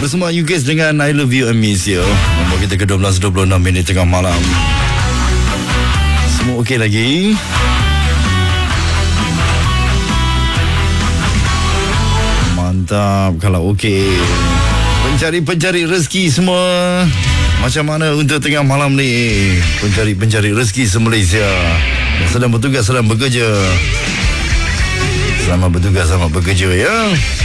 Bersama you guys dengan I Love You and Miss You. Nombor kita ke 12.26 minit tengah malam. Semua okey lagi? Mantap kalau okey. Pencari-pencari rezeki semua, macam mana untuk tengah malam ni? Pencari-pencari rezeki se-Malaysia sedang bertugas, sedang bekerja. Selamat bertugas, selamat bekerja ya.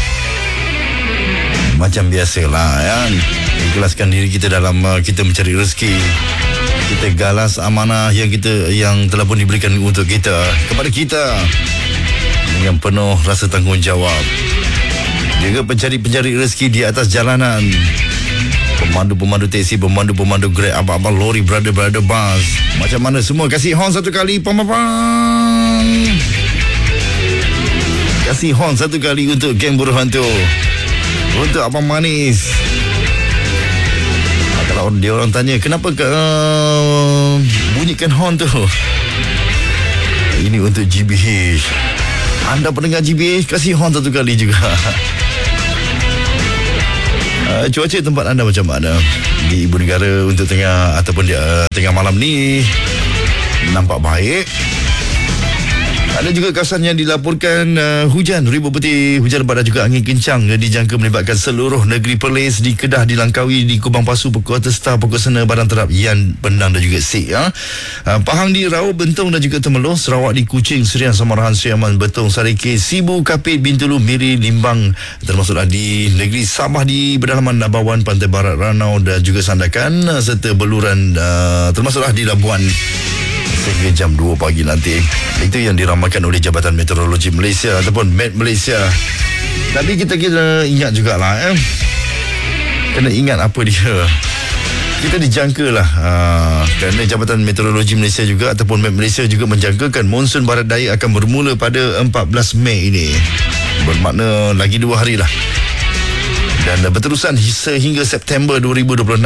Macam biasalah ya. Ikhlaskan diri kita dalam kita mencari rezeki. Kita galas amanah yang telah pun diberikan untuk kita kepada kita dengan penuh rasa tanggungjawab. Juga pencari-pencari rezeki di atas jalanan, pemandu-pemandu teksi, pemandu-pemandu Grab, abang-abang lori, brother-brother bus. Macam mana semua? Kasih horn satu kali. Pam-pam-pam. Kasih horn satu kali untuk geng buruh hantu, untuk Abang Manis. Kalau dia orang tanya kenapa bunyikan horn tu, ini untuk GBH. Anda pendengar GBH, kasih horn satu kali juga. Cuaca tempat anda macam mana di ibu negara untuk tengah ataupun tengah malam ni? Nampak baik. Ada juga kawasan yang dilaporkan hujan ribuan peti, hujan lebat dan juga angin kencang dijangka melibatkan seluruh negeri Perlis, di Kedah, di Langkawi, di Kubang Pasu, Pokok Testar, Pokok Sena, Padang Terap, Yan, Pendang dan juga Sik ya. Pahang di Raub, Bentong dan juga Temerloh, Sarawak di Kuching, Serian, Samarahan, Seriaman, Betong, Sarike, Sibu, Kapit, Bintulu, Miri, Limbang, termasuklah di negeri Sabah di pedalaman Nabawan, Pantai Barat, Ranau dan juga Sandakan, serta Beluran, termasuklah di Labuan sehingga jam 2 pagi nanti. Itu yang diramalkan oleh Jabatan Meteorologi Malaysia ataupun Met Malaysia. Tapi kita kena ingat jugalah kena ingat apa dia. Kita dijangkalah kerana Jabatan Meteorologi Malaysia juga ataupun Met Malaysia juga menjangkakan monsun barat daya akan bermula pada 14 Mei ini. Bermakna lagi 2 hari lah. Dan berterusan sehingga September 2026.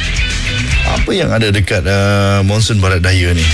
Apa yang ada dekat monsun barat daya ni?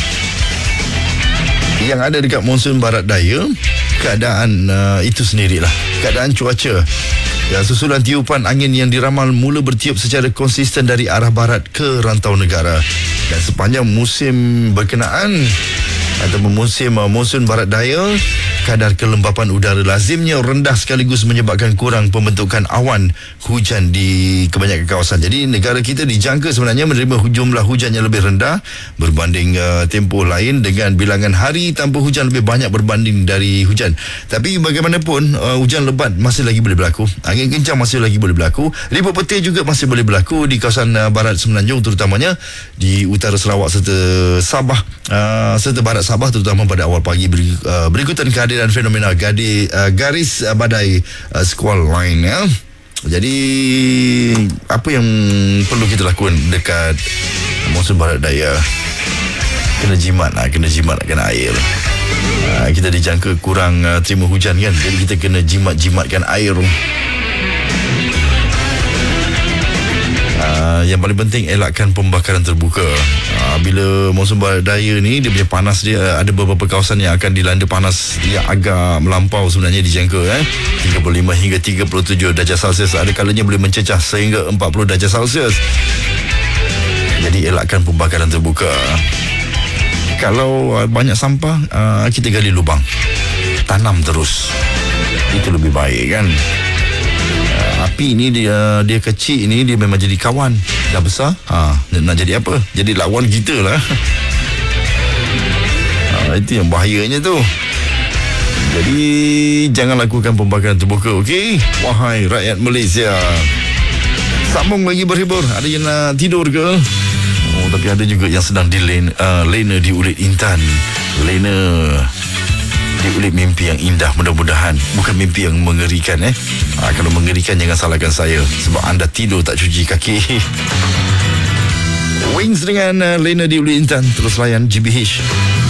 Yang ada dekat monsun barat daya, keadaan itu sendirilah, keadaan cuaca. Susulan tiupan angin yang diramal mula bertiup secara konsisten dari arah barat ke rantau negara. Dan sepanjang musim berkenaan ataupun musim monsun barat daya, kadar kelembapan udara lazimnya rendah sekaligus menyebabkan kurang pembentukan awan hujan di kebanyakan kawasan. Jadi negara kita dijangka sebenarnya menerima jumlah hujan yang lebih rendah berbanding tempoh lain, dengan bilangan hari tanpa hujan lebih banyak berbanding dari hujan. Tapi bagaimanapun hujan lebat masih lagi boleh berlaku, angin kencang masih lagi boleh berlaku, ribut petir juga masih boleh berlaku di kawasan barat Semenanjung, terutamanya di utara Sarawak serta Sabah, serta barat Sabah, terutama pada awal pagi berikutan kehadiran fenomena garis badai squall line ya. Jadi apa yang perlu kita lakukan dekat monsun barat daya? Kena jimatkan air. Kita dijangka kurang terima hujan kan, jadi kita kena jimatkan air. Yang paling penting elakkan pembakaran terbuka. Bila monsun barat daya ni, dia punya panas dia, ada beberapa kawasan yang akan dilanda panas yang agak melampau sebenarnya dijangka 35 hingga 37 darjah Celsius, ada kalanya boleh mencecah sehingga 40 darjah Celsius. Jadi elakkan pembakaran terbuka. Kalau banyak sampah, kita gali lubang, tanam terus, itu lebih baik kan. Api ni dia kecil ni, dia memang jadi kawan. Dah besar, nak jadi apa? Jadi lawan kita lah. Itu yang bahayanya tu. Jadi jangan lakukan pembakaran terbuka, okey? Wahai rakyat Malaysia, sambung lagi berhibur. Ada yang nak tidur ke? Tapi ada juga yang sedang lena di Ulit Intan. Lena di Ulit mimpi yang indah, mudah-mudahan bukan mimpi yang mengerikan. Kalau mengerikan jangan salahkan saya, sebab anda tidur tak cuci kaki. Wings dengan Lena di Ulit Intan. Terus layan GBH.